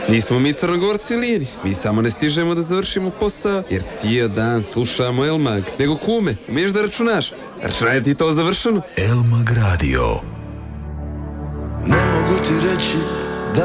Nismo mi Crnogorci liri, mi samo ne stižemo da završimo posao, jer cijel dan slušamo El Mag. Nego kume, umiješ da računaš? Računaj ti to završeno? El Mag Radio. Ne mogu ti reći